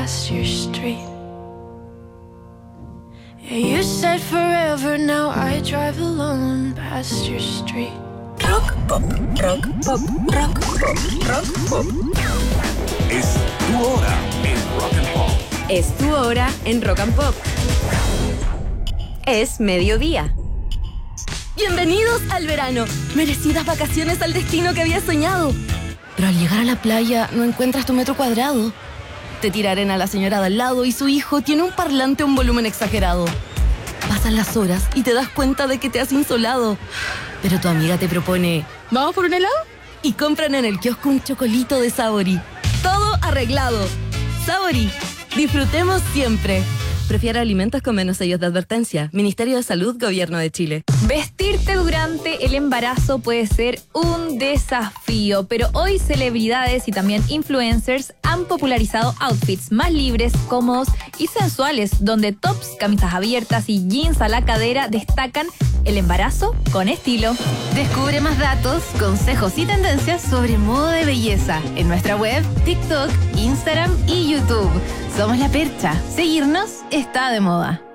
past your street. Yeah, you said forever, now I drive alone past your street. Rock pop, rock pop, rock pop, rock pop. Es tu hora en Rock and Pop. Es tu hora en Rock and Pop. Es mediodía. Bienvenidos al verano. Merecidas vacaciones al destino que habías soñado. Pero al llegar a la playa no encuentras tu metro cuadrado. Te tira arena a la señora de al lado y su hijo tiene un parlante a un volumen exagerado. Pasan las horas y te das cuenta de que te has insolado. Pero tu amiga te propone: ¿vamos por un helado? Y compran en el kiosco un chocolito de Sabori. Todo arreglado. Sabori. Disfrutemos siempre. Prefiere alimentos con menos sellos de advertencia. Ministerio de Salud, Gobierno de Chile. Vestirte durante el embarazo puede ser un desafío, pero hoy celebridades y también influencers han popularizado outfits más libres, cómodos y sensuales, donde tops, camisas abiertas y jeans a la cadera destacan el embarazo con estilo. Descubre más datos, consejos y tendencias sobre moda de belleza en nuestra web, TikTok, Instagram y YouTube. Somos La Percha. Seguirnos está de moda.